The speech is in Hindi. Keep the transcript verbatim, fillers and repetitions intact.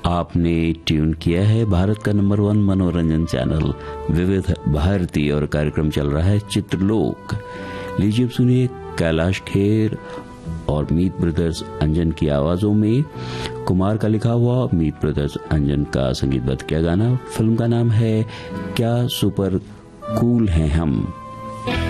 आपने ट्यून किया है भारत का नंबर वन मनोरंजन चैनल विविध भारती और कार्यक्रम चल रहा है चित्रलोक। लीजिए अब सुनिए कैलाश खेर और मीत ब्रदर्स अंजन की आवाजों में कुमार का लिखा हुआ, मीत ब्रदर्स अंजन का संगीतबद्ध किया गाना। फिल्म का नाम है क्या सुपर कूल हैं हम।